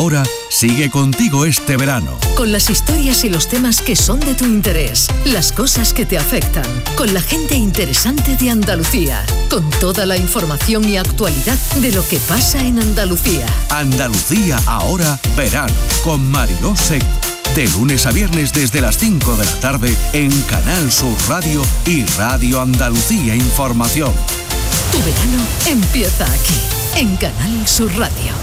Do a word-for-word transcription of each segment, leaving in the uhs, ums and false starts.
Ahora sigue contigo este verano. Con las historias y los temas que son de tu interés, las cosas que te afectan, con la gente interesante de Andalucía, con toda la información y actualidad de lo que pasa en Andalucía. Andalucía Ahora verano, con Mariló Seco. De lunes a viernes desde las cinco de la tarde en Canal Sur Radio y Radio Andalucía Información. Tu verano empieza aquí, en Canal Sur Radio.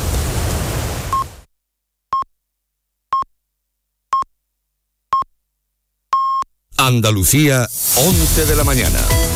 Andalucía, once de la mañana.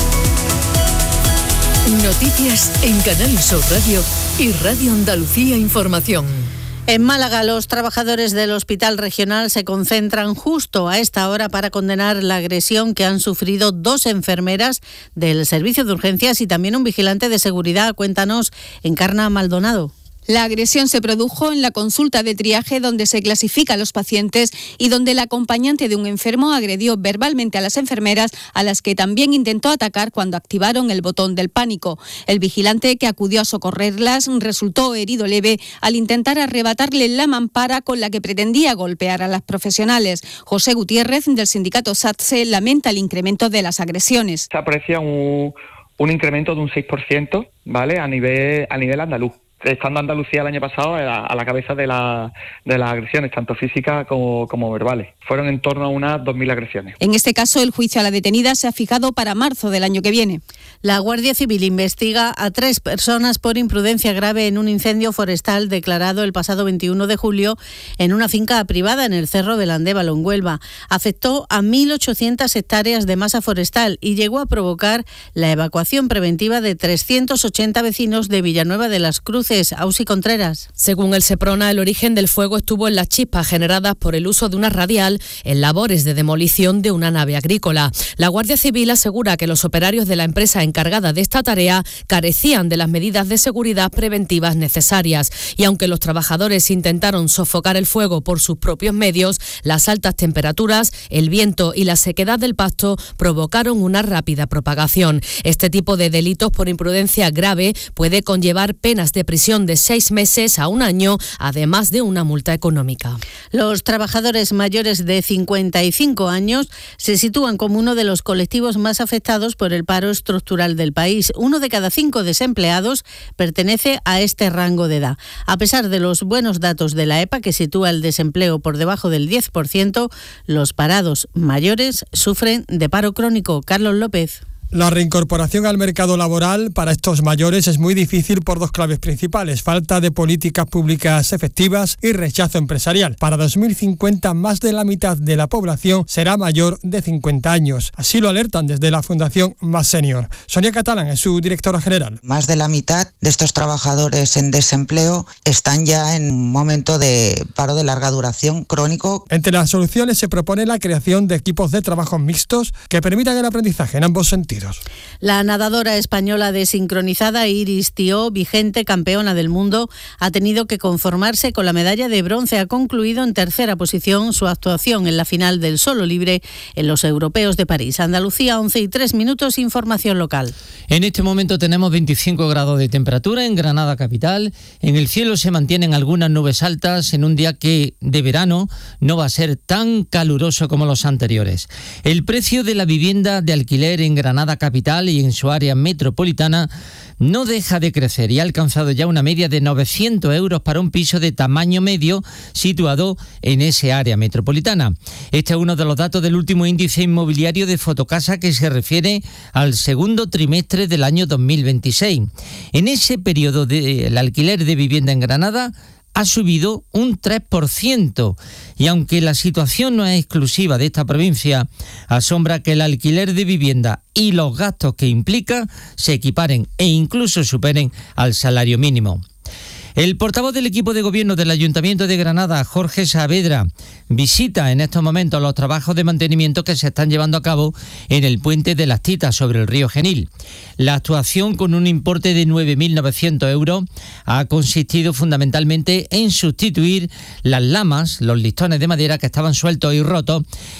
Noticias en Canal Sur Radio y Radio Andalucía Información. En Málaga, los trabajadores del Hospital Regional se concentran justo a esta hora para condenar la agresión que han sufrido dos enfermeras del servicio de urgencias y también un vigilante de seguridad. Cuéntanos, Encarna Maldonado. La agresión se produjo en la consulta de triaje donde se clasifica a los pacientes y donde el acompañante de un enfermo agredió verbalmente a las enfermeras, a las que también intentó atacar cuando activaron el botón del pánico. El vigilante que acudió a socorrerlas resultó herido leve al intentar arrebatarle la mampara con la que pretendía golpear a las profesionales. José Gutiérrez, del sindicato SATSE, lamenta el incremento de las agresiones. Se aprecia un, un incremento de un seis por ciento, ¿vale? a nivel, a nivel andaluz. Estando Andalucía el año pasado a la, a la cabeza de, la, de las agresiones, tanto físicas como, como verbales. Fueron en torno a unas dos mil agresiones. En este caso, el juicio a la detenida se ha fijado para marzo del año que viene. La Guardia Civil investiga a tres personas por imprudencia grave en un incendio forestal declarado el pasado veintiuno de julio en una finca privada en el Cerro del Andévalo, en Huelva. Afectó a mil ochocientas hectáreas de masa forestal y llegó a provocar la evacuación preventiva de trescientos ochenta vecinos de Villanueva de las Cruces. Ausi Contreras. Según el Seprona, el origen del fuego estuvo en las chispas generadas por el uso de una radial en labores de demolición de una nave agrícola. La Guardia Civil asegura que los operarios de la empresa encargada de esta tarea carecían de las medidas de seguridad preventivas necesarias. Y aunque los trabajadores intentaron sofocar el fuego por sus propios medios, las altas temperaturas, el viento y la sequedad del pasto provocaron una rápida propagación. Este tipo de delitos por imprudencia grave puede conllevar penas de prisión de seis meses a un año, además de una multa económica. Los trabajadores mayores de cincuenta y cinco años se sitúan como uno de los colectivos más afectados por el paro estructural del país. Uno de cada cinco desempleados pertenece a este rango de edad. A pesar de los buenos datos de la E P A, que sitúa el desempleo por debajo del diez por ciento, los parados mayores sufren de paro crónico. Carlos López. La reincorporación al mercado laboral para estos mayores es muy difícil por dos claves principales: falta de políticas públicas efectivas y rechazo empresarial. Para dos mil cincuenta, más de la mitad de la población será mayor de cincuenta años. Así lo alertan desde la Fundación Más Senior. Sonia Catalán es su directora general. Más de la mitad de estos trabajadores en desempleo están ya en un momento de paro de larga duración crónico. Entre las soluciones se propone la creación de equipos de trabajo mixtos que permitan el aprendizaje en ambos sentidos. La nadadora española desincronizada Iris Tió, vigente campeona del mundo, ha tenido que conformarse con la medalla de bronce. Ha concluido en tercera posición su actuación en la final del solo libre en los Europeos de París. Andalucía, once y tres minutos, información local. En este momento tenemos veinticinco grados de temperatura en Granada capital. En el cielo se mantienen algunas nubes altas en un día que de verano no va a ser tan caluroso como los anteriores. El precio de la vivienda de alquiler en Granada capital y en su área metropolitana no deja de crecer y ha alcanzado ya una media de novecientos euros para un piso de tamaño medio situado en ese área metropolitana. Este es uno de los datos del último índice inmobiliario de Fotocasa, que se refiere al segundo trimestre del año dos mil veintiséis. En ese periodo del alquiler de vivienda en Granada ha subido un tres por ciento y aunque la situación no es exclusiva de esta provincia, asombra que el alquiler de vivienda y los gastos que implica se equiparen e incluso superen al salario mínimo. El portavoz del equipo de gobierno del Ayuntamiento de Granada, Jorge Saavedra, visita en estos momentos los trabajos de mantenimiento que se están llevando a cabo en el puente de las Titas sobre el río Genil. La actuación, con un importe de nueve mil novecientos euros, ha consistido fundamentalmente en sustituir las lamas, los listones de madera que estaban sueltos y rotos,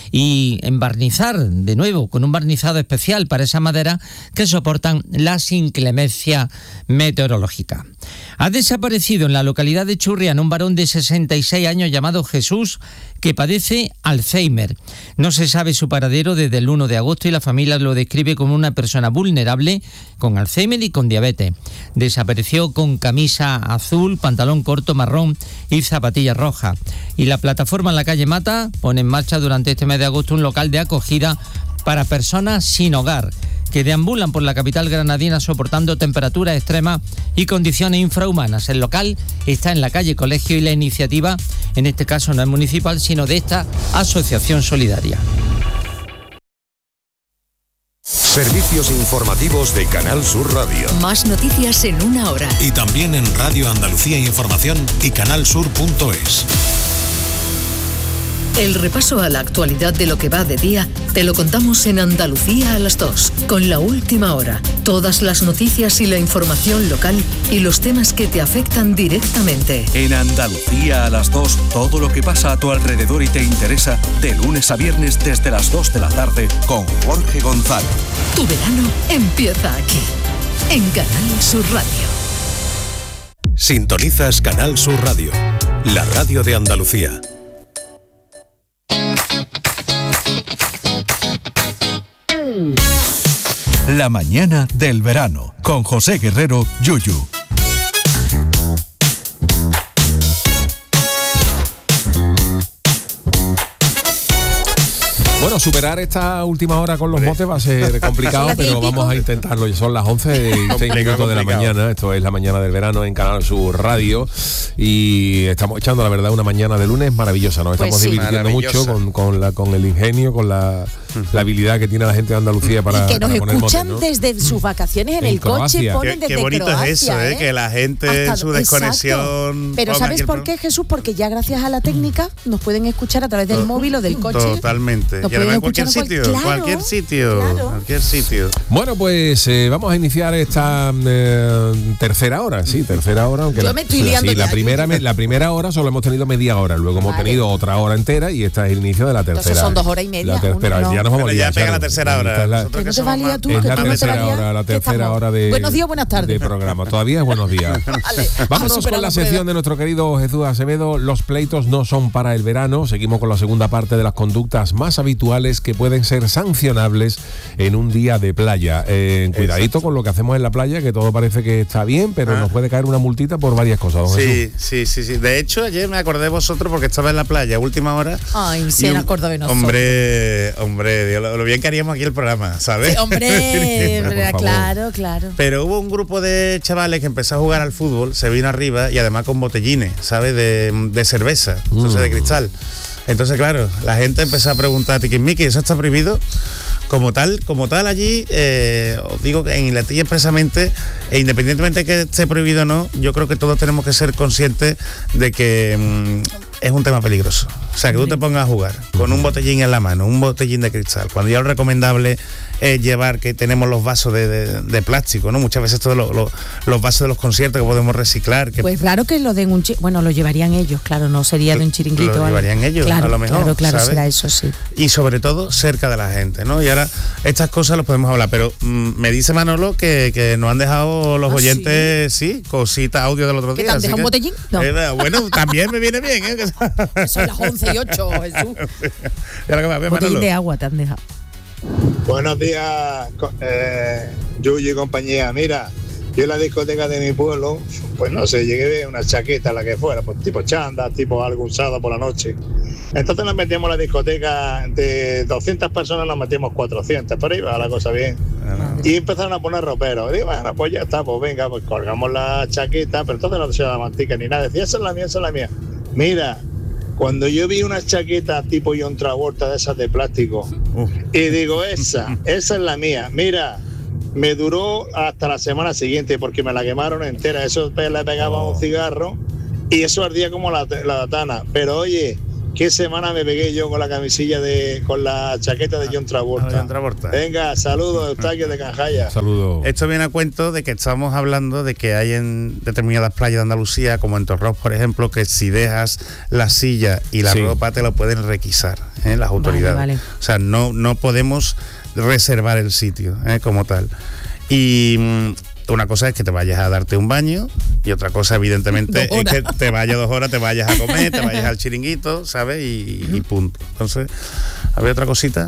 y en barnizar de nuevo con un barnizado especial para esa madera que soportan las inclemencias meteorológicas. Ha desaparecido fallecido en la localidad de Churriana un varón de sesenta y seis años llamado Jesús, que padece Alzheimer. No se sabe su paradero desde el uno de agosto y la familia lo describe como una persona vulnerable con Alzheimer y con diabetes. Desapareció con camisa azul, pantalón corto marrón y zapatillas rojas. Y la plataforma en la calle Mata pone en marcha durante este mes de agosto un local de acogida para personas sin hogar, que deambulan por la capital granadina soportando temperaturas extremas y condiciones infrahumanas. El local está en la calle Colegio y la iniciativa, en este caso no es municipal, sino de esta asociación solidaria. Servicios informativos de Canal Sur Radio. Más noticias en una hora. Y también en Radio Andalucía Información y canal sur punto es. El repaso a la actualidad de lo que va de día te lo contamos en Andalucía a las dos, con La Última Hora. Todas las noticias y la información local y los temas que te afectan directamente. En Andalucía a las dos, todo lo que pasa a tu alrededor y te interesa, de lunes a viernes desde las dos de la tarde con Jorge González. Tu verano empieza aquí, en Canal Sur Radio. Sintonizas Canal Sur Radio, la radio de Andalucía. La mañana del verano, con José Guerrero, Yuyu. Bueno, superar esta última hora con los motes va a ser complicado, pero vamos a intentarlo. Son las once y seis minutos de la mañana. Esto es la mañana del verano en Canal Sur Radio. Y estamos echando, la verdad, una mañana de lunes maravillosa. Nos estamos pues sí, divirtiendo mucho con, con, la, con el ingenio, con la, la habilidad que tiene la gente de Andalucía para. Y que nos para poner escuchan motes, ¿no? desde sus vacaciones en, en el Croacia. coche, ponen qué, desde qué bonito Croacia, es eso, ¿eh? Que la gente Hasta, en su desconexión. Exacto. Pero ¿sabes por qué, Jesús? Porque ya gracias a la técnica nos pueden escuchar a través del móvil o del coche. Totalmente. Nos y además en cualquier sitio. Claro, cualquier sitio, claro. cualquier sitio. Bueno, pues eh, vamos a iniciar esta eh, tercera hora, sí, tercera hora. Aunque Yo la, me estoy liando sí, ya. la primera, la primera hora solo hemos tenido media hora, luego vale. hemos tenido otra hora entera y esta es el inicio de la tercera. Entonces son dos horas y media. La tercera, uno, no. ya nos vamos a liar. Ya pega la tercera hora. Es la, ¿Que no te valía tú? Es la ¿Que tercera no hora, la tercera hora de, buenos días, buenas tardes. de programa. Todavía es buenos días. Vale, vámonos con la sección de nuestro querido Jesús Acevedo. Los pleitos no son para el verano. Seguimos con la segunda parte de las conductas más habituales que pueden ser sancionables en un día de playa. Eh, cuidadito Exacto. con lo que hacemos en la playa, que todo parece que está bien, pero ah. nos puede caer una multita por varias cosas, don sí, Jesús. Sí, sí, sí. De hecho, ayer me acordé de vosotros porque estaba en la playa, última hora. Ay, se me acordó de nosotros. Hombre, hombre, Dios, lo, lo bien que haríamos aquí el programa, ¿sabes? Sí, hombre, hombre claro, claro. Pero hubo un grupo de chavales que empezó a jugar al fútbol, se vino arriba y además con botellines, ¿sabes? De, de cerveza, mm. entonces de cristal. Entonces, claro, la gente empezó a preguntar, Miki, ¿eso está prohibido? Como tal, como tal allí, eh, os digo que en Inglaterra expresamente, e independientemente de que esté prohibido o no, yo creo que todos tenemos que ser conscientes de que mmm, es un tema peligroso. O sea, que tú te pongas a jugar con un botellín en la mano, un botellín de cristal, cuando ya lo recomendable es llevar, que tenemos los vasos de, de, de plástico, ¿no? Muchas veces todos los, los, los vasos de los conciertos que podemos reciclar. Que pues claro que lo den un chi- bueno, lo llevarían ellos, claro, no sería de un chiringuito. Lo llevarían algo. ellos, claro, a lo mejor. Claro, claro, ¿sabes? será eso, sí. Y sobre todo cerca de la gente, ¿no? Y ahora estas cosas las podemos hablar, pero mmm, me dice Manolo que, que nos han dejado los ah, oyentes, sí, sí cositas, audio del otro ¿Qué día. te han dejado un botellín? No. Eh, bueno, también me viene bien, ¿eh? Son las once y ocho, Jesús. Un botellín de agua te han dejado. Buenos días, eh, Yuyu y compañía. Mira, yo en la discoteca de mi pueblo, pues no sé, llegué a una chaqueta, la que fuera, pues tipo chanda, tipo algo usado por la noche. Entonces nos metíamos en la discoteca, de doscientas personas nos metíamos cuatrocientas, por ahí va la cosa bien. Y empezaron a poner roperos. Digo, bueno, pues ya está, pues venga, pues colgamos la chaqueta, pero entonces no se llama mantica ni nada. Decía, esa es la mía, esa es la mía. Mira, cuando yo vi una chaqueta tipo John Travolta de esas de plástico, uh. y digo, esa, esa es la mía. Mira, me duró hasta la semana siguiente porque me la quemaron entera. Eso le pegaba oh. un cigarro y eso ardía como la, la datana. Pero oye, qué semana me pegué yo con la camisilla de, con la chaqueta de John Travolta. John Travolta. Venga, saludos, Eustaquio de Canjaya. Saludos. Esto viene a cuento de que estamos hablando de que hay en determinadas playas de Andalucía, como en Torros, por ejemplo, que si dejas la silla y la sí. ropa te lo pueden requisar, ¿eh? Las autoridades. Vale, vale. O sea, no, no podemos reservar el sitio, ¿eh? Como tal. Y una cosa es que te vayas a darte un baño y otra cosa, evidentemente, es que te vayas dos horas, te vayas a comer, te vayas al chiringuito, ¿sabes? Y, y punto. Entonces, ¿había otra cosita?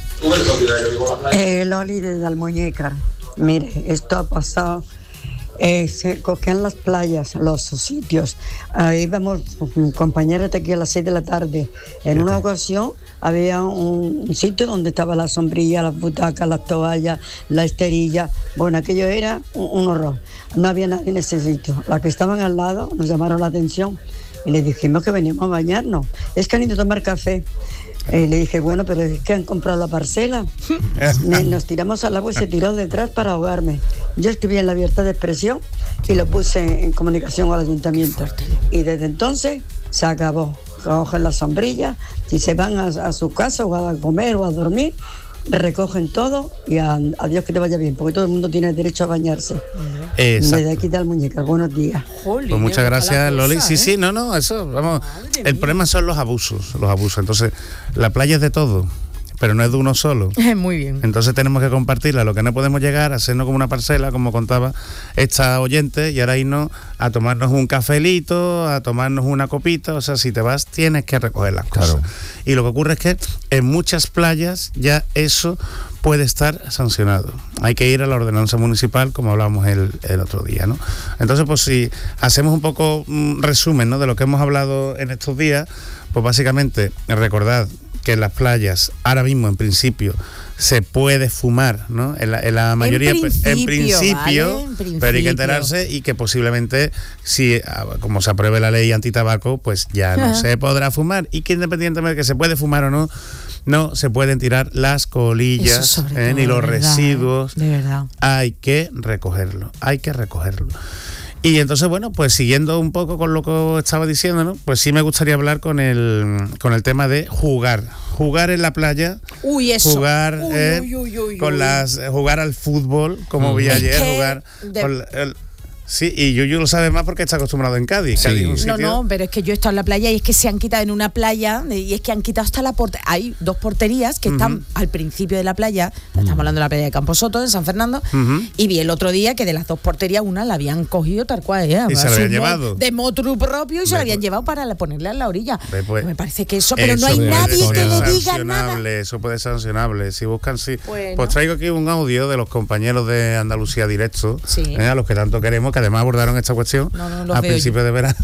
Eh, Loli desde Almuñécar. Mire, esto ha pasado. Eh, se cogían las playas, los sitios. Ahí íbamos compañeros de aquí a las seis de la tarde. En una ocasión había un, un sitio donde estaba la sombrilla, las butacas, las toallas, la esterilla. Bueno, aquello era un, un horror. No había nadie en ese sitio. Las que estaban al lado nos llamaron la atención y les dijimos que veníamos a bañarnos. Es que han ido a tomar café. Eh, le dije, bueno, pero es que han comprado la parcela. Me, nos tiramos al agua y se tiró detrás para ahogarme. Yo escribí en la libertad de expresión y lo puse en comunicación al ayuntamiento. Y desde entonces se acabó. Cogen la sombrilla, si se van a, a su casa o a comer o a dormir, recogen todo y a, a Dios que te vaya bien, porque todo el mundo tiene derecho a bañarse. Exacto. Desde aquí de Almuñécar, buenos días. Pues muchas gracias, Loli. Sí, sí, no, no, eso, vamos. El problema son los abusos, los abusos. Entonces, la playa es de todo, pero no es de uno solo. Muy bien. Entonces tenemos que compartirla. Lo que no podemos llegar a hacernos como una parcela, como contaba esta oyente, y ahora irnos a tomarnos un cafelito, a tomarnos una copita. O sea, si te vas, tienes que recoger las cosas. Claro. Y lo que ocurre es que en muchas playas ya eso puede estar sancionado. Hay que ir a la ordenanza municipal, como hablábamos el, el otro día, ¿no? Entonces, pues si hacemos un poco un resumen, ¿no?, de lo que hemos hablado en estos días, pues básicamente recordad que en las playas ahora mismo en principio se puede fumar, ¿no? En la, en la mayoría, en principio, en principio, ¿vale? En principio, pero hay que enterarse y que posiblemente, si como se apruebe la ley antitabaco, pues ya no se podrá fumar, y que independientemente de que se puede fumar o no, no se pueden tirar las colillas, eh, ni los de verdad, residuos. De verdad. Hay que recogerlo, hay que recogerlo. Y entonces, bueno, pues siguiendo un poco con lo que estaba diciendo, ¿no?, pues sí me gustaría hablar con el con el tema de jugar. Jugar en la playa, uy, eso. jugar uy, eh, uy, uy, uy, con uy. las jugar al fútbol, como mm. vi ayer, jugar de... con el, sí, y Yuyu lo sabe más porque está acostumbrado en Cádiz. Sí. Cádiz es un sitio... No, no, pero es que yo he estado en la playa y es que se han quitado en una playa, y es que han quitado hasta la portería. Hay dos porterías que uh-huh. están al principio de la playa, uh-huh. estamos hablando de la playa de Camposoto, de San Fernando, uh-huh. y vi el otro día que de las dos porterías una la habían cogido tal cual, ¿eh? Y se la habían llevado. De motu propio y Ve, se la habían pues, llevado para ponerla en la orilla. Ve, pues, me parece que eso, pero eso no hay nadie que le diga nada. Eso puede ser sancionable. Si buscan, sí. Bueno. Pues traigo aquí un audio de los compañeros de Andalucía Directo, sí. eh, a los que tanto queremos, que además abordaron esta cuestión no, no, a principios de verano.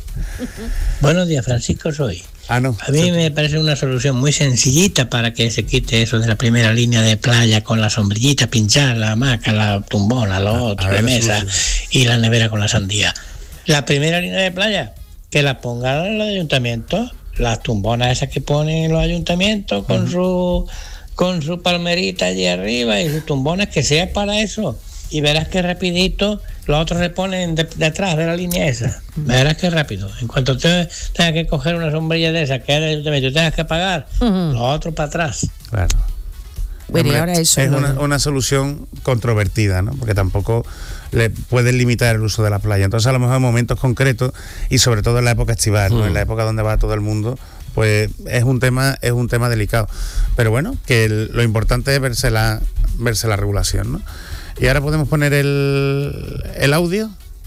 Buenos días, Francisco soy. Ah, no. A mí me parece una solución muy sencillita para que se quite eso de la primera línea de playa con la sombrillita, pinchar la hamaca, la tumbona, lo otro, la mesa y la nevera con la sandía. La primera línea de playa, que la pongan en los ayuntamientos, las tumbonas esas que ponen en los ayuntamientos con uh-huh. su con su palmerita allí arriba y sus tumbones, que sea para eso. Y verás que rapidito los otros se ponen de, detrás de la línea esa. Verás que rápido. En cuanto te tengas que coger una sombrilla de esa que era el ayuntamiento, tengas que pagar, uh-huh. los otros para atrás. Claro. Bueno, Hombre, ahora eso es una, una solución controvertida, ¿no? Porque tampoco le pueden limitar el uso de la playa. Entonces, a lo mejor en momentos concretos y sobre todo en la época estival, ¿no? Mm. En la época donde va todo el mundo, pues es un tema es un tema delicado. Pero bueno, que el, lo importante es verse la verse la regulación, ¿no? Y ahora podemos poner el, el audio.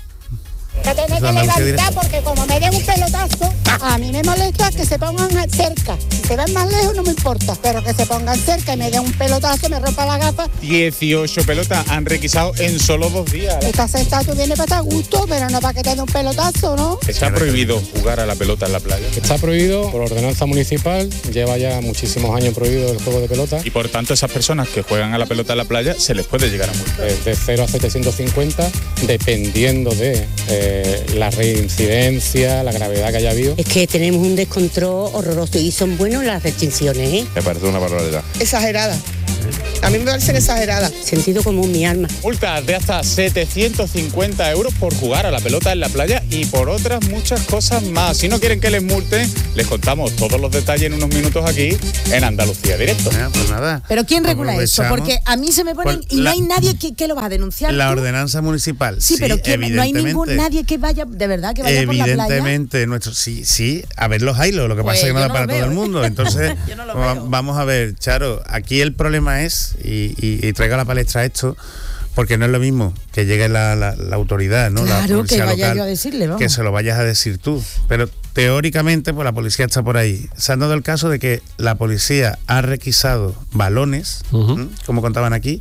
Me tenés que levantar porque como me den un pelotazo, a mí me molesta que se pongan cerca. Si se ven más lejos no me importa, pero que se pongan cerca y me den un pelotazo, me rompa la gafa. dieciocho pelotas han requisado en solo dos días. Estás sentado, tú vienes para estar a gusto, pero no para que te dé un pelotazo, ¿no? Está prohibido jugar a la pelota en la playa. Está prohibido por ordenanza municipal, lleva ya muchísimos años prohibido el juego de pelota. Y por tanto esas personas que juegan a la pelota en la playa se les puede llegar a multar. De cero a setecientos cincuenta, dependiendo de... Eh, la reincidencia, la gravedad que haya habido. Es que tenemos un descontrol horroroso y son buenas las restricciones, ¿eh? Me parece una barbaridad. Exagerada. A mí me parecen exageradas. Sentido común, mi alma. Multas de hasta setecientos cincuenta euros por jugar a la pelota en la playa y por otras muchas cosas más. Si no quieren que les multen, les contamos todos los detalles en unos minutos aquí en Andalucía Directo. Ah, pues nada. Pero ¿quién regula eso? Porque a mí se me ponen pues y la, no hay nadie que, que lo va a denunciar. La ¿tú? ordenanza municipal. Sí, sí, pero no hay ningún nadie que vaya, de verdad, que vaya por la playa. Evidentemente, nuestro, sí, sí, a ver los hilos, lo que pues pasa es que no da no para todo el mundo. Entonces, no vamos a ver, Charo, aquí el problema es, y, y, y traigo a la palestra esto, porque no es lo mismo que llegue la, la, la autoridad, ¿no? Claro, la policía que vaya local, yo a decirle, vamos. que se lo vayas a decir tú. Pero teóricamente, pues la policía está por ahí. Se han dado el caso de que la policía ha requisado balones, uh-huh. ¿m? como contaban aquí,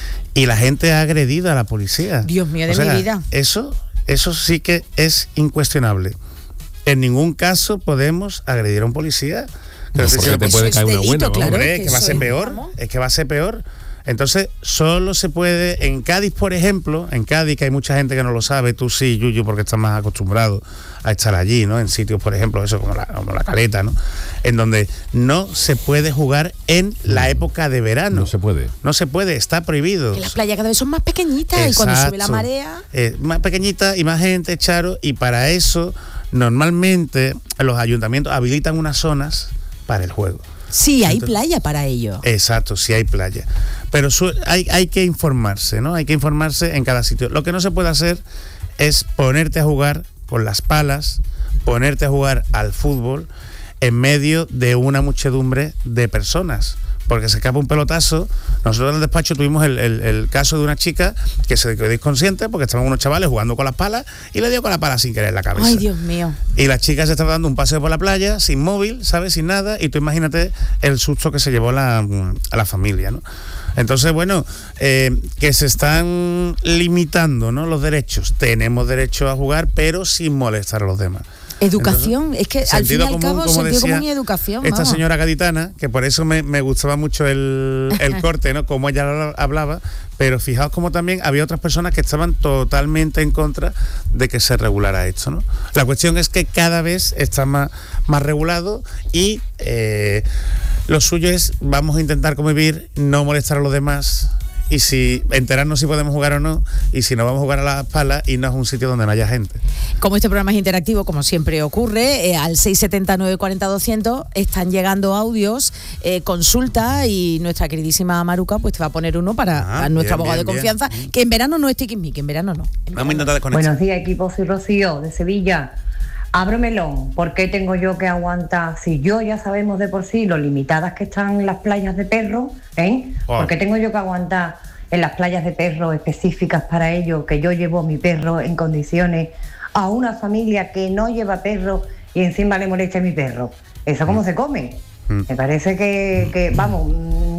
y la gente ha agredido a la policía. Dios mío, de o sea, mi vida. Eso, eso sí que es incuestionable. En ningún caso podemos agredir a un policía. No, porque te puede caer una buena, claro, hombre, que que va a ser peor, ¿no? Es que va a ser peor. Entonces, solo se puede, en Cádiz, por ejemplo, en Cádiz, que hay mucha gente que no lo sabe, tú sí, Yuyu, porque estás más acostumbrado a estar allí, ¿no? En sitios, por ejemplo, eso como la, como la Caleta, ¿no? En donde no se puede jugar en la época de verano. No se puede. No se puede, está prohibido. Que las playas cada vez son más pequeñitas. Exacto. Y cuando sube la marea... Eh, más pequeñita y más gente, Charo, y para eso, normalmente, los ayuntamientos habilitan unas zonas para el juego. Sí, hay Entonces, playa para ello. Exacto, sí hay playa. Pero su, hay, hay que informarse, ¿no? Hay que informarse en cada sitio. Lo que no se puede hacer es ponerte a jugar con las palas, ponerte a jugar al fútbol en medio de una muchedumbre de personas. Porque se escapa un pelotazo. Nosotros en el despacho tuvimos el, el, el caso de una chica que se quedó inconsciente porque estaban unos chavales jugando con las palas y le dio con la pala sin querer en la cabeza. Ay, Dios mío. Y la chica se estaba dando un paseo por la playa, sin móvil, ¿sabes? Sin nada. Y tú imagínate el susto que se llevó la, a la familia, ¿no? Entonces, bueno, eh, que se están limitando, ¿no? Los derechos. Tenemos derecho a jugar, pero sin molestar a los demás. Educación, es que al fin y al cabo sentido común y educación. Esta vamos. señora gaditana, que por eso me, me gustaba mucho el, el corte, ¿no? Como ella hablaba, pero fijaos como también había otras personas que estaban totalmente en contra de que se regulara esto, ¿no? La cuestión es que cada vez está más, más regulado y eh, lo suyo es, vamos a intentar convivir, no molestar a los demás. Y si enterarnos si podemos jugar o no, y si no vamos a jugar a las palas y no es un sitio donde no haya gente. Como este programa es interactivo, como siempre ocurre, eh, al seis siete cero, nueve cuatro cero, doscientos están llegando audios, eh, consulta, y nuestra queridísima Maruca pues te va a poner uno para, ah, para nuestro bien, abogado bien, de confianza, bien. Que en verano no es tiquismiqui, en verano no. En Vamos verano. a intentar desconectar. Buenos días, equipo, soy Rocío, de Sevilla. Abro melón, ¿por qué tengo yo que aguantar? Si yo ya sabemos de por sí lo limitadas que están las playas de perro, ¿eh? Oh. ¿Por qué tengo yo que aguantar en las playas de perro específicas para ello, que yo llevo mi perro en condiciones, a una familia que no lleva perro y encima le molesta a mi perro? ¿Eso cómo mm. se come? Mm. Me parece que, que, vamos,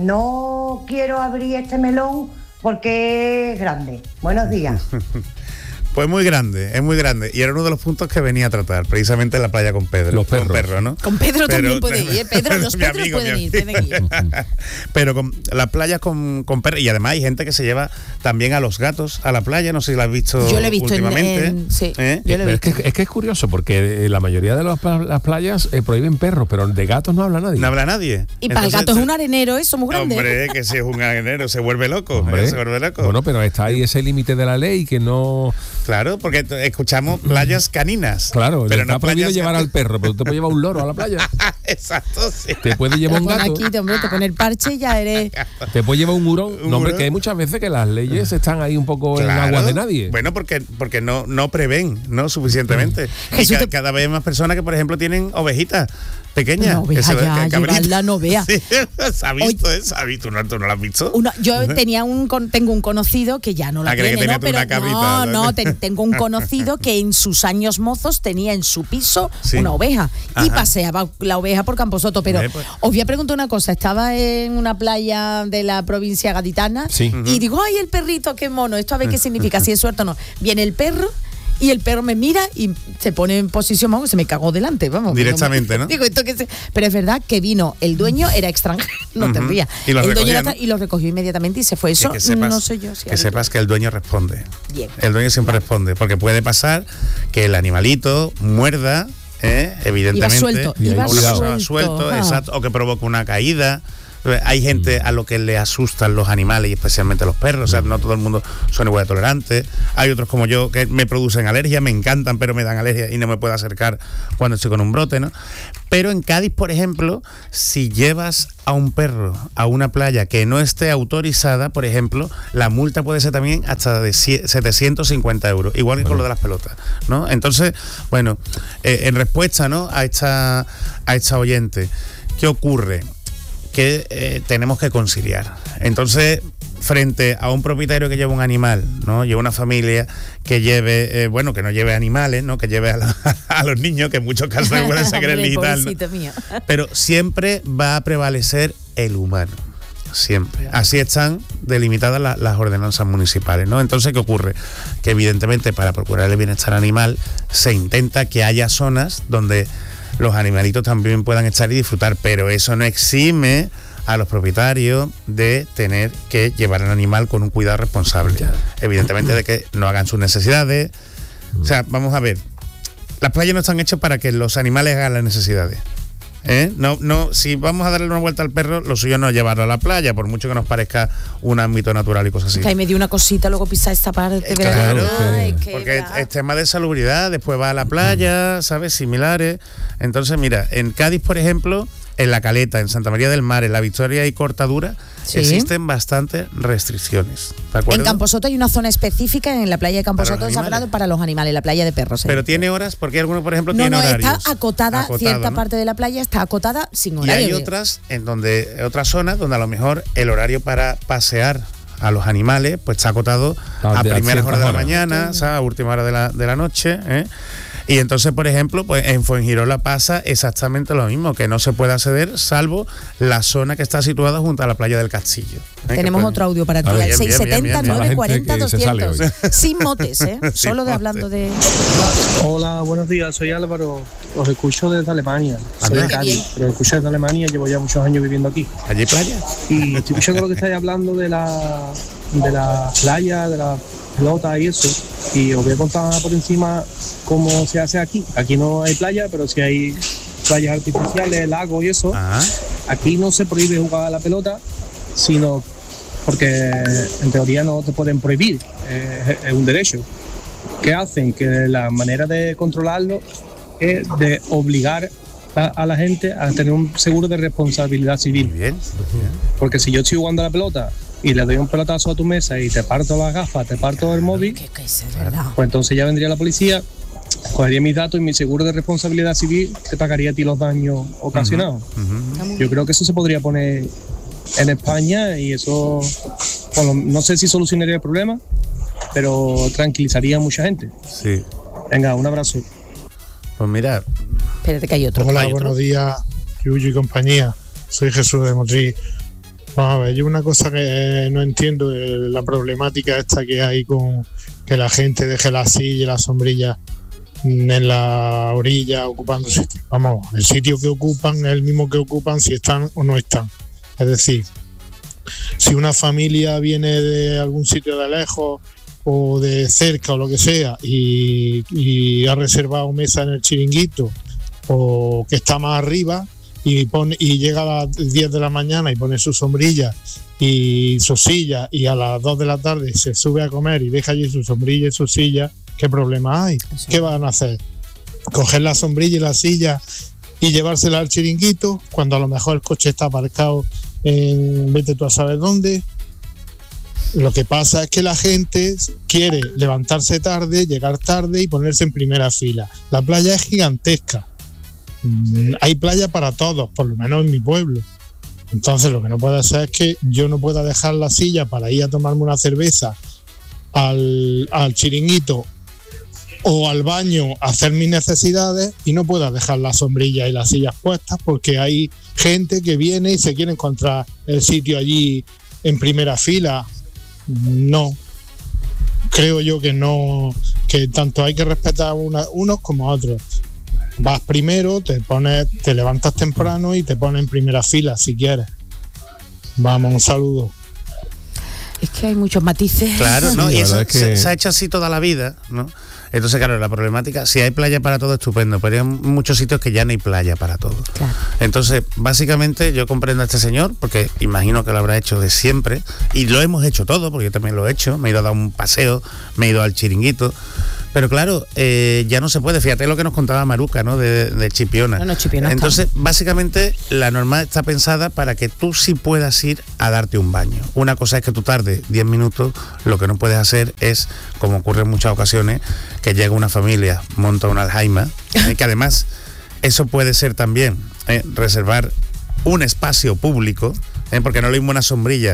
no quiero abrir este melón porque es grande. Buenos días. Pues muy grande, es muy grande. Y era uno de los puntos que venía a tratar, precisamente en la playa con Pedro. Los perros. Con Pedro, ¿no? Con Pedro pero, también puede ir, ¿eh? Pedro, los Pedros amigo, pueden ir, pueden ir. Pero con las playas con, con perros. Y además hay gente que se lleva tamén a los gatos a la playa, no sé si la has visto últimamente. Yo lo he visto últimamente. En, en, sí, ¿Eh? yo lo he visto. Es que, es que es curioso, porque la mayoría de los, las playas eh, prohíben perros, pero de gatos no habla nadie. No habla nadie. Y Entonces, para el gato es un arenero, eso muy grande. Hombre, que si es un arenero, se vuelve loco. Hombre, se vuelve loco. Bueno, pero está ahí ese límite de la ley que no... Claro, porque escuchamos playas caninas. Claro, pero está no prohibido playas llevar al perro, pero te puede llevar un loro a la playa. Exacto, sí. Te puede llevar un gato. Aquí, te, hombre, te pone el parche y ya eres... Te puede llevar un hurón. Un no, hombre, que hay muchas veces que las leyes están ahí un poco claro, en aguas de nadie. Bueno, porque, porque no, no prevén, ¿no? Suficientemente. Y ca, cada vez hay más personas que, por ejemplo, tienen ovejitas pequeña. Una oveja que ya, llevarla no vea. Sí, se ha visto, Oye, ¿eh? ¿Se ha visto? ¿Tú no, ¿tú no la has visto? Una, yo tenía un, tengo un conocido que ya no la ah, tiene, que ¿no? Pero una cabrita, no, no, no te, tengo un conocido que en sus años mozos tenía en su piso sí. una oveja. Ajá. Y paseaba la oveja por Camposoto. Pero pues. Os voy a preguntar una cosa. Estaba en una playa de la provincia gaditana sí. y uh-huh. digo, ay, el perrito, qué mono. Esto a ver qué significa, si es suerte o no. Viene el perro y el perro me mira y se pone en posición, vamos, se me cagó delante, vamos. Directamente, ¿no? Digo, esto que se... Pero es verdad que vino, el dueño era extranjero, no uh-huh. te rías. Y lo, el recogía, dueño ¿no? era, y lo recogió inmediatamente y se fue. Eso que sepas, no sé yo. Si que sepas que el dueño responde. Bien. El dueño siempre vale. responde, porque puede pasar que el animalito muerda, ¿eh? Evidentemente. Iba suelto, iba suelto, suelto ah. exacto, o que provoca una caída. Hay gente a lo que le asustan los animales y especialmente los perros, o sea, no todo el mundo son igual de tolerantes. Hay otros como yo que me producen alergia, me encantan, pero me dan alergia y no me puedo acercar cuando estoy con un brote, ¿no? Pero en Cádiz, por ejemplo, si llevas a un perro a una playa que no esté autorizada, por ejemplo, la multa puede ser también hasta de setecientos cincuenta euros, igual que bueno. con lo de las pelotas, ¿no? Entonces, bueno, eh, en respuesta, ¿no? a esta, a esta oyente, ¿qué ocurre? Que eh, tenemos que conciliar. Entonces, frente a un propietario que lleva un animal, ¿no? Lleva una familia que lleve, eh, bueno, que no lleve animales, ¿no? Que lleve a, la, a los niños, que en muchos casos pueden ser el digital, ¿no? Pero siempre va a prevalecer el humano. Siempre. Así están delimitadas la, las ordenanzas municipales, ¿no? Entonces, ¿qué ocurre? Que evidentemente para procurar el bienestar animal se intenta que haya zonas donde los animalitos también puedan estar y disfrutar, pero eso no exime a los propietarios de tener que llevar al animal con un cuidado responsable. Ya. Evidentemente de que no hagan sus necesidades. O sea, vamos a ver, las playas no están hechas para que los animales hagan las necesidades. ¿Eh? No, no, si vamos a darle una vuelta al perro, lo suyo no es llevarlo a la playa, por mucho que nos parezca un ámbito natural y cosas así. Que ahí me dio una cosita, luego pisar esta parte. Eh, claro, Ay, que porque es, es tema de salubridad, después va a la playa, ¿sabes? Similares. Entonces, mira, en Cádiz, por ejemplo, en La Caleta, en Santa María del Mar, en La Victoria y Cortadura, sí, existen bastantes restricciones. ¿De acuerdo? En Camposoto hay una zona específica en la playa de Camposoto desagrado para los animales, la playa de perros. ¿eh? Pero tiene horas, porque hay algunos, por ejemplo, no, tiene no, horarios. Está acotada, Acotado, cierta ¿no? parte de la playa está acotada sin horario. Y hay otras en donde, otras zonas donde a lo mejor el horario para pasear a los animales pues está acotado no, a primeras horas de la mañana, sí. ¿sabes? A última hora de la, de la noche, ¿eh? Y entonces, por ejemplo, pues en Fuengirola pasa exactamente lo mismo, que no se puede acceder salvo la zona que está situada junto a la playa del Castillo. ¿eh? Tenemos otro audio para ti, al seis setenta, nueve cuarenta, doscientos. Sin motes, ¿eh? Sin Solo de motes. Hablando de... Hola, buenos días, soy Álvaro. Os escucho desde Alemania. Soy de Cádiz, pero os escucho desde Alemania, llevo ya muchos años viviendo aquí. ¿Allí playa? Y estoy escuchando lo que estáis hablando de la, de la playa, de la pelota y eso. Y os voy a contar por encima cómo se hace aquí. Aquí no hay playa, pero sí hay playas artificiales, lagos y eso. Ajá. Aquí no se prohíbe jugar a la pelota, sino porque en teoría no te pueden prohibir, es, es un derecho. ¿Qué hacen? Que la manera de controlarlo es de obligar a, a la gente a tener un seguro de responsabilidad civil. Muy bien, muy bien. Porque si yo estoy jugando a la pelota y le doy un pelotazo a tu mesa y te parto las gafas, te parto el móvil, que, que es verdad. Pues entonces ya vendría la policía, cogería mis datos y mi seguro de responsabilidad civil te pagaría a ti los daños ocasionados. Uh-huh, uh-huh. Yo creo que eso se podría poner en España y eso, bueno, no sé si solucionaría el problema, pero tranquilizaría a mucha gente. Sí. Venga, un abrazo. Pues mira. Espérate que hay otro. Hola, ¿Hay otro? Buenos días, Yuyu y compañía. Soy Jesús de Motril. Vamos a ver, yo una cosa que no entiendo es la problemática esta que hay con que la gente deje la silla y la sombrilla en la orilla ocupando sitio. Vamos, el sitio que ocupan es el mismo que ocupan si están o no están. Es decir, si una familia viene de algún sitio de lejos o de cerca o lo que sea y, y ha reservado mesa en el chiringuito o que está más arriba y pone y llega a las diez de la mañana y pone su sombrilla y su silla y a las dos de la tarde se sube a comer y deja allí su sombrilla y su silla, ¿qué problema hay? Eso. ¿Qué van a hacer? ¿Coger la sombrilla y la silla y llevársela al chiringuito cuando a lo mejor el coche está aparcado en vete tú a saber dónde? Lo que pasa es que la gente quiere levantarse tarde, llegar tarde y ponerse en primera fila. La playa es gigantesca. Hay playa para todos, por lo menos en mi pueblo. Entonces lo que no puede ser es que yo no pueda dejar la silla para ir a tomarme una cerveza al, al chiringuito o al baño a hacer mis necesidades y no pueda dejar la sombrilla y las sillas puestas porque hay gente que viene y se quiere encontrar el sitio allí en primera fila. No, creo yo que no, que tanto hay que respetar a una, unos como a otros. Vas primero, te pones, te levantas temprano y te pones en primera fila si quieres. Vamos, un saludo. Es que hay muchos matices. Claro, ¿no? Sí, y eso es que... se, se ha hecho así toda la vida, ¿no? Entonces, claro, la problemática, si hay playa para todo, estupendo, pero hay muchos sitios que ya no hay playa para todo. Claro. Entonces, básicamente, yo comprendo a este señor, porque imagino que lo habrá hecho de siempre, y lo hemos hecho todo, porque yo también lo he hecho, me he ido a dar un paseo, me he ido al chiringuito, pero claro, eh, ya no se puede, fíjate lo que nos contaba Maruca, ¿no? De, de Chipiona. No, no, Chipiona Entonces, está. básicamente, la norma está pensada para que tú sí puedas ir a darte un baño. Una cosa es que tú tardes diez minutos, lo que no puedes hacer es, como ocurre en muchas ocasiones, que llega una familia, monta una aljaima, eh, que además eso puede ser también eh, reservar un espacio público, eh, porque no es lo mismo una sombrilla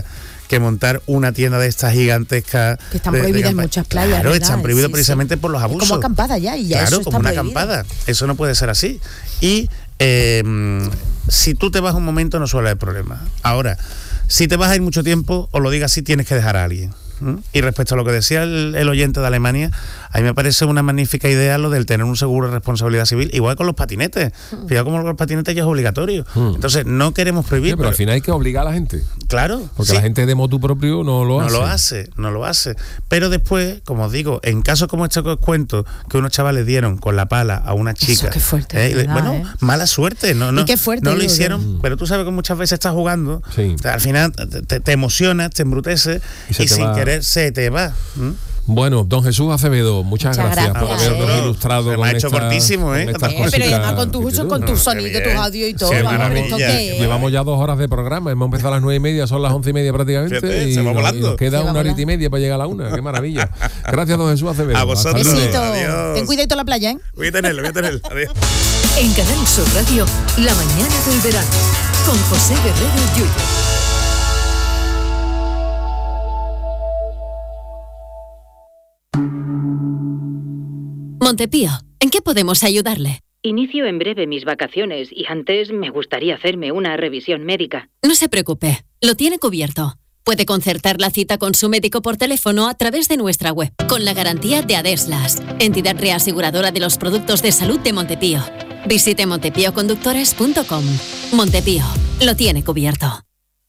que montar una tienda de estas gigantescas. Que están de, prohibidas de en muchas playas. Claro, ¿verdad? están prohibidos Sí, precisamente sí. por los abusos. Es como acampada ya y ya Claro, eso como está una prohibido. acampada. Eso no puede ser así. Y eh, si tú te vas un momento no suele haber problema. Ahora, si te vas a ir mucho tiempo, os lo diga así, tienes que dejar a alguien. ¿Mm? Y respecto a lo que decía el, el oyente de Alemania, a mí me parece una magnífica idea lo del tener un seguro de responsabilidad civil, igual con los patinetes. Fíjate como los patinetes ya es obligatorio. Mm. Entonces, no queremos prohibir. Sí, pero, pero al final hay que obligar a la gente. Claro. Porque sí. la gente de motu propio no lo no hace. No lo hace, no lo hace. Pero después, como os digo, en casos como este que os cuento, que unos chavales dieron con la pala a una chica. Eso, qué fuerte, eh, verdad, bueno, ¿eh? mala suerte. No, no, y qué fuerte, no lo digo, hicieron, Mm. pero tú sabes que muchas veces estás jugando. Sí. O sea, al final te, te emocionas, te embruteces y, Y y se te sin va. querer se te va. ¿Mm? Bueno, don Jesús Acevedo, muchas, Muchas gracias, gracias. por habernos Eh. ilustrado Se me con ha hecho esta- cortísimo, ¿eh? con estas Eh, pero cositas además con tus usos, con tus sonidos, tus audios y todo. Qué vamos, maravilla. ¿esto qué es? Llevamos ya dos horas de programa, hemos empezado a las nueve y media, son las once y media prácticamente. Fíjate, y, se va nos, volando. y nos queda Se va una horita volando. y media para llegar a la una. Qué maravilla. Gracias, don Jesús Acevedo. A Hasta vosotros. luego. Besito. Adiós. Ten cuidado en la playa, ¿eh? Voy a tenerlo, voy a tenerlo. Adiós. En Canal Sur Radio, La mañana del verano, con José Guerrero Yuyu. Montepío, ¿en qué podemos ayudarle? Inicio en breve mis vacaciones y antes me gustaría hacerme una revisión médica. No se preocupe, lo tiene cubierto. Puede concertar la cita con su médico por teléfono a través de nuestra web, con la garantía de Adeslas, entidad reaseguradora de los productos de salud de Montepío. Visite montepíoconductores punto com. Montepío, lo tiene cubierto.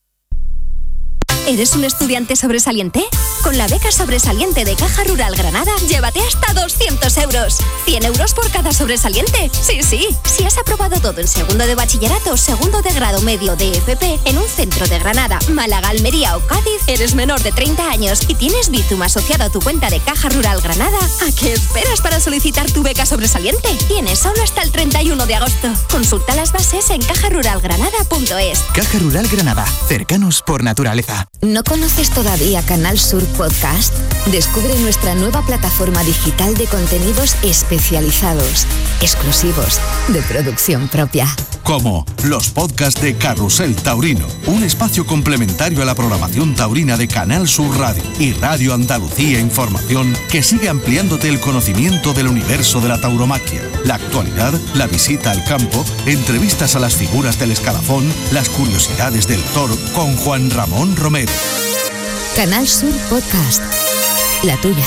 ¿Eres un estudiante sobresaliente? Con la beca sobresaliente de Caja Rural Granada, llévate hasta doscientos euros. cien euros por cada sobresaliente. Sí, sí. Si has aprobado todo en segundo de bachillerato, segundo de grado medio de F P, en un centro de Granada, Málaga, Almería o Cádiz, eres menor de treinta años y tienes Bizum asociado a tu cuenta de Caja Rural Granada, ¿a qué esperas para solicitar tu beca sobresaliente? Tienes solo hasta el treinta y uno de agosto. Consulta las bases en caja rural granada punto es. Caja Rural Granada, cercanos por naturaleza. ¿No conoces todavía Canal Sur Podcast? Descubre nuestra nueva plataforma digital de contenidos especializados, exclusivos, de producción propia. Como los podcasts de Carrusel Taurino, un espacio complementario a la programación taurina de Canal Sur Radio y Radio Andalucía Información, que sigue ampliándote el conocimiento del universo de la tauromaquia, la actualidad, la visita al campo, entrevistas a las figuras del escalafón, las curiosidades del toro con Juan Ramón Romero. Canal Sur Podcast, la tuya.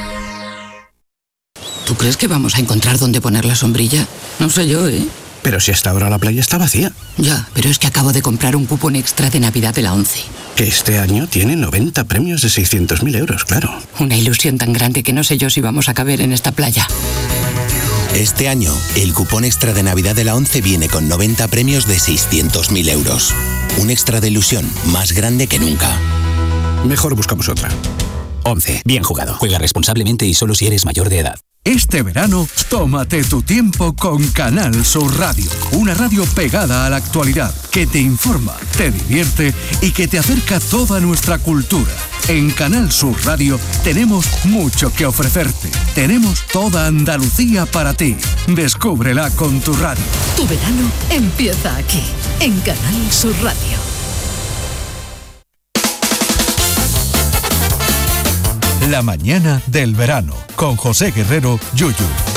¿Tú crees que vamos a encontrar dónde poner la sombrilla? No sé yo, ¿eh? Pero si hasta ahora la playa está vacía. Ya, pero es que acabo de comprar un cupón extra de Navidad de la ONCE. Que este año tiene noventa premios de seiscientos mil euros, claro. Una ilusión tan grande que no sé yo si vamos a caber en esta playa. Este año, el cupón extra de Navidad de la ONCE viene con noventa premios de seiscientos mil euros. Un extra de ilusión más grande que nunca. Mejor buscamos otra. ONCE. Bien jugado. Juega responsablemente y solo si eres mayor de edad. Este verano, tómate tu tiempo con Canal Sur Radio, una radio pegada a la actualidad, que te informa, te divierte y que te acerca toda nuestra cultura. En Canal Sur Radio tenemos mucho que ofrecerte. Tenemos toda Andalucía para ti. Descúbrela con tu radio. Tu verano empieza aquí, en Canal Sur Radio. La mañana del verano, con José Guerrero Yuyu.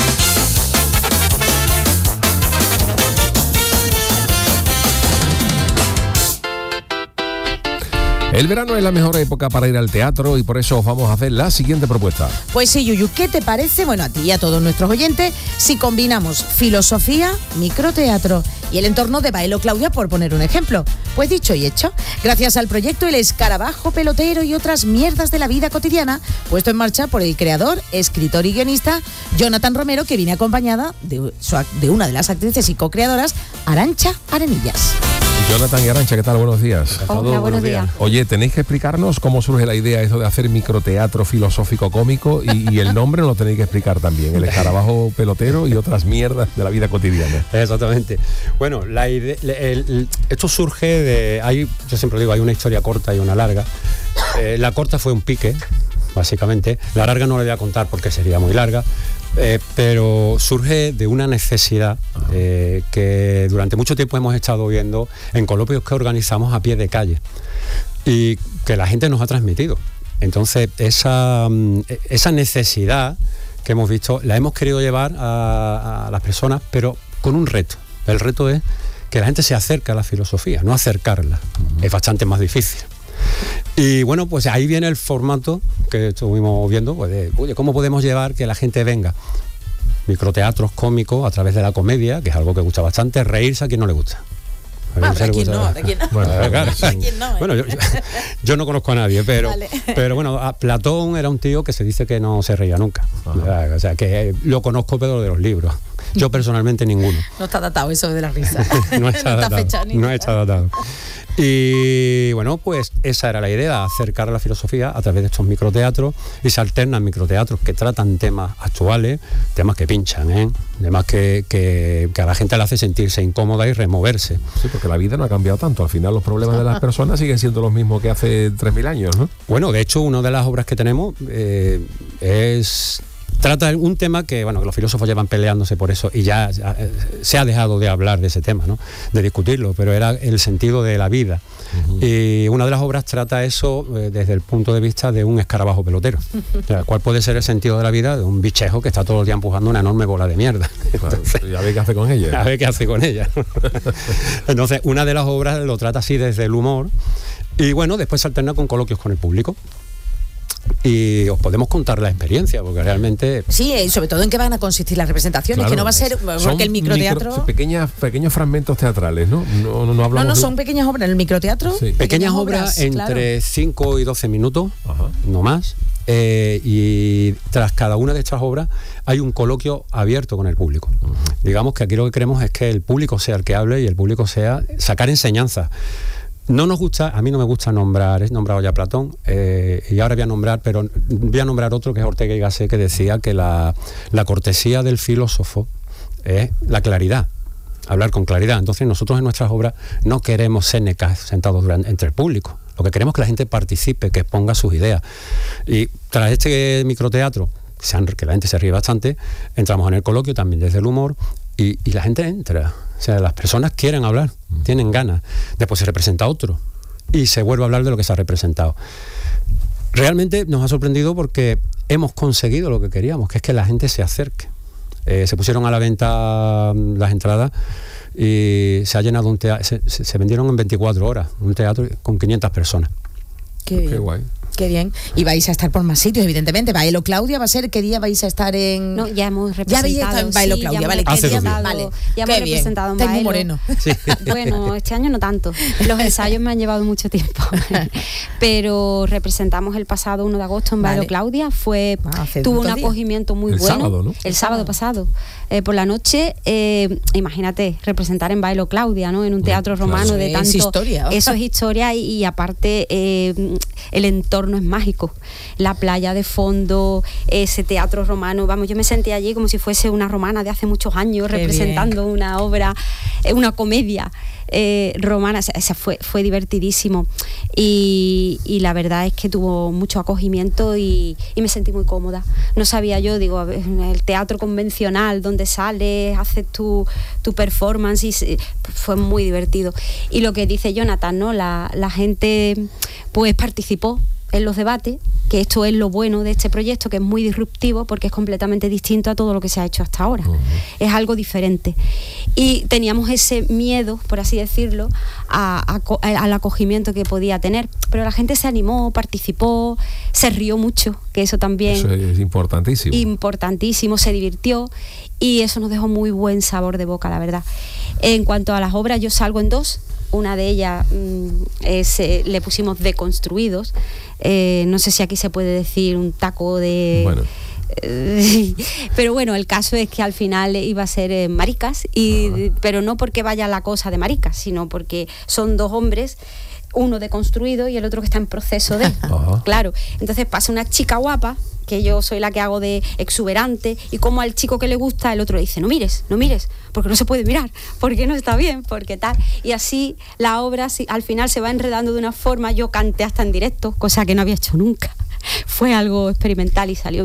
El verano es la mejor época para ir al teatro y por eso os vamos a hacer la siguiente propuesta. Pues sí, Yuyu, ¿qué te parece, bueno, a ti y a todos nuestros oyentes, si combinamos filosofía, microteatro y el entorno de Baelo Claudia, por poner un ejemplo? Pues dicho y hecho, gracias al proyecto El Escarabajo Pelotero y otras mierdas de la vida cotidiana, puesto en marcha por el creador, escritor y guionista Jonathan Romero, que viene acompañada de, su, de una de las actrices y co-creadoras, Arantxa Arenillas. Jonathan y Arantxa, ¿qué tal? Buenos días. Hola, buenos, buenos días. días. Oye, tenéis que explicarnos cómo surge la idea eso de hacer microteatro filosófico cómico y, y el nombre nos lo tenéis que explicar también, El Escarabajo Pelotero y otras mierdas de la vida cotidiana. Exactamente. Bueno, la idea, el, el, esto surge de, hay, yo siempre digo, hay una historia corta y una larga. Eh, la corta fue un pique, básicamente. La larga no la voy a contar porque sería muy larga. Eh, pero surge de una necesidad eh, que durante mucho tiempo hemos estado viendo en coloquios que organizamos a pie de calle. Y que la gente nos ha transmitido. Entonces, esa, esa necesidad que hemos visto, la hemos querido llevar a, a las personas, pero con un reto. El reto es que la gente se acerque a la filosofía, no acercarla. Uh-huh. Es bastante más difícil. Y bueno, pues ahí viene el formato que estuvimos viendo, pues de, oye, ¿cómo podemos llevar que la gente venga? Microteatros cómicos a través de la comedia, que es algo que gusta bastante, reírse a quien no le gusta. Bueno, ¿de quién no? ¿De quién no? Bueno, claro, ¿De quién no? Bueno, yo, yo, yo no conozco a nadie, pero, vale. pero bueno, a Platón era un tío que se dice que no se reía nunca. O sea, que lo conozco pero de los libros. Yo personalmente ninguno. No está datado eso de la risa. no está no datado. Está no está datado. Y bueno, pues esa era la idea, acercar a la filosofía a través de estos microteatros, y se alternan microteatros que tratan temas actuales, temas que pinchan, ¿eh? temas que, que, que a la gente le hace sentirse incómoda y removerse. Sí, porque la vida no ha cambiado tanto, al final los problemas de las personas siguen siendo los mismos que hace tres mil años, ¿no? Bueno, de hecho, una de las obras que tenemos eh, es... trata un tema que, bueno, que los filósofos llevan peleándose por eso y ya, ya eh, se ha dejado de hablar de ese tema, ¿no? De discutirlo, pero era el sentido de la vida. Uh-huh. Y una de las obras trata eso eh, desde el punto de vista de un escarabajo pelotero. O sea, ¿cuál puede ser el sentido de la vida de un bichejo que está todo el día empujando una enorme bola de mierda? Claro, entonces, ya ve qué hace con ella. Ya ve qué hace con ella. Entonces, una de las obras lo trata así desde el humor y, bueno, después se alterna con coloquios con el público. Y os podemos contar la experiencia, porque realmente... Sí, sobre todo en qué van a consistir las representaciones, claro, que no va a ser... Porque el microteatro... Micro, pequeñas, pequeños fragmentos teatrales, ¿no? No, no, no, hablamos no, no de... son pequeñas obras. En el microteatro... Sí. Pequeñas, pequeñas obras, obras entre claro. cinco y doce minutos, ajá, no más. Eh, y tras cada una de estas obras hay un coloquio abierto con el público. Uh-huh. Digamos que aquí lo que queremos es que el público sea el que hable y el público sea sacar enseñanzas. No nos gusta, a mí no me gusta nombrar, he nombrado ya Platón, eh, y ahora voy a nombrar, pero voy a nombrar otro que es Ortega y Gasset, que decía que la, la cortesía del filósofo es la claridad, hablar con claridad. Entonces nosotros en nuestras obras no queremos sénecas sentados durante, entre el público, lo que queremos es que la gente participe, que exponga sus ideas. Y tras este microteatro, que la gente se ríe bastante, entramos en el coloquio también desde el humor, y, y la gente entra. O sea, las personas quieren hablar, tienen ganas. Después se representa otro y se vuelve a hablar de lo que se ha representado. Realmente nos ha sorprendido porque hemos conseguido lo que queríamos, que es que la gente se acerque. Eh, se pusieron a la venta las entradas y se ha llenado un teatro, se, se vendieron en veinticuatro horas, un teatro con quinientas personas. Qué bien. Qué guay. Qué bien. Y vais a estar por más sitios, evidentemente. Bailo Claudia va a ser, ¿qué día vais a estar en...? No, ya hemos representado. Ya habéis estado en Bailo sí, Claudia, vale. ¿Qué día? Vale. Ya hemos representado en Estáis Bailo. muy moreno. Sí. Bueno, este año no tanto. Los ensayos me han llevado mucho tiempo. Pero representamos el pasado uno de agosto en Bailo vale. Claudia. Fue, ah, tuvo un días. acogimiento muy el bueno. Sábado, ¿no? El sábado pasado. Eh, por la noche, eh, imagínate, representar en Bailo Claudia, ¿no? En un teatro bueno, romano claro. de tanto... Es historia. Eso es historia y, y aparte eh, el entorno es mágico. La playa de fondo, ese teatro romano, vamos, yo me sentí allí como si fuese una romana de hace muchos años. Qué representando bien. Una obra, una comedia eh, romana. O sea, fue, fue divertidísimo y, y la verdad es que tuvo mucho acogimiento y, y me sentí muy cómoda. No sabía yo, digo, a ver, el teatro convencional donde sales, haces tu, tu performance y fue muy divertido. Y lo que dice Jonathan, ¿no? La, la gente pues participó en los debates, que esto es lo bueno de este proyecto, que es muy disruptivo porque es completamente distinto a todo lo que se ha hecho hasta ahora. Uh-huh. Es algo diferente. Y teníamos ese miedo, por así decirlo, a, a, al acogimiento que podía tener. Pero la gente se animó, participó, se rió mucho, que eso también... Eso es importantísimo. Importantísimo, se divirtió y eso nos dejó muy buen sabor de boca, la verdad. En cuanto a las obras, yo salgo en dos. Una de ellas mmm, es, eh, le pusimos Deconstruidos. Eh, no sé si aquí se puede decir un taco de... Bueno. Eh, pero bueno, el caso es que al final iba a ser eh, maricas, y, ah. pero no porque vaya la cosa de maricas, sino porque son dos hombres, uno deconstruido y el otro que está en proceso de... Ajá. Claro, entonces pasa una chica guapa, que yo soy la que hago de exuberante, y como al chico que le gusta, el otro le dice, no mires, no mires, porque no se puede mirar, porque no está bien, porque tal. Y así la obra al final se va enredando de una forma. Yo canté hasta en directo, cosa que no había hecho nunca. Fue algo experimental y salió